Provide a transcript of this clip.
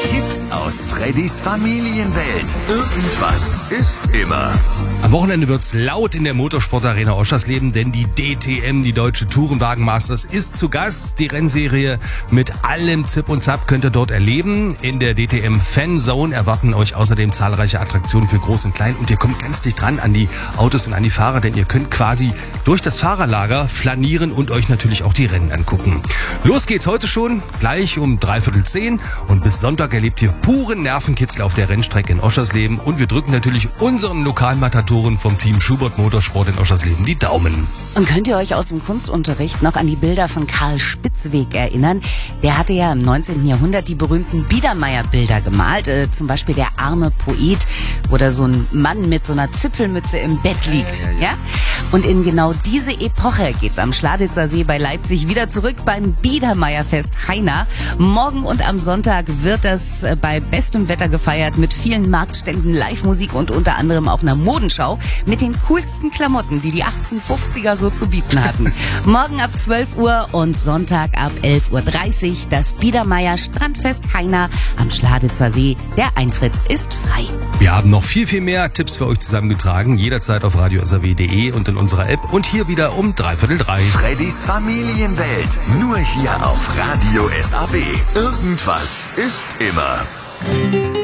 Tipps aus Freddys Familienwelt. Irgendwas ist immer. Am Wochenende wird's laut in der Motorsportarena Oschersleben, denn die DTM, die Deutsche Tourenwagen-Masters, ist zu Gast. Die Rennserie mit allem Zip und Zap könnt ihr dort erleben. In der DTM Fanzone erwarten euch außerdem zahlreiche Attraktionen für Groß und Klein und ihr kommt ganz dicht dran an die Autos und an die Fahrer, denn ihr könnt quasi durch das Fahrerlager flanieren und euch natürlich auch die Rennen angucken. Los geht's heute schon, gleich um 9:45 und bis Sonntag erlebt ihr puren Nervenkitzel auf der Rennstrecke in Oschersleben und wir drücken natürlich unseren lokalen Matatoren vom Team Schubert Motorsport in Oschersleben die Daumen. Und könnt ihr euch aus dem Kunstunterricht noch an die Bilder von Karl Spitzweg erinnern? Der hatte ja im 19. Jahrhundert die berühmten Biedermeier-Bilder gemalt. Zum Beispiel der arme Poet, wo da so ein Mann mit so einer Zipfelmütze im Bett liegt. Ja? Und in genau diese Epoche geht's am Schladitzer See bei Leipzig wieder zurück beim Biedermeierfest Heiner. Morgen und am Sonntag wird das bei bestem Wetter gefeiert mit vielen Marktständen, Live-Musik und unter anderem auch einer Modenschau mit den coolsten Klamotten, die 1850er so zu bieten hatten. Morgen ab 12 Uhr und Sonntag ab 11:30 Uhr das Biedermeier Strandfest Heiner am Schladitzer See. Der Eintritt ist frei. Wir haben noch viel, viel mehr Tipps für euch zusammengetragen, jederzeit auf radio.saw.de und in unserer App und hier wieder um 2:45. Freddys Familienwelt, nur hier auf Radio SAW. Irgendwas ist immer.